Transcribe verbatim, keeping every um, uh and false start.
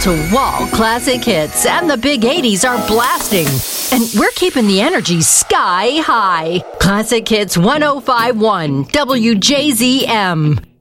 wall-to-wall classic hits, and the big eighties are blasting. And we're keeping the energy sky high. Classic Hits one oh five point one W J Z M.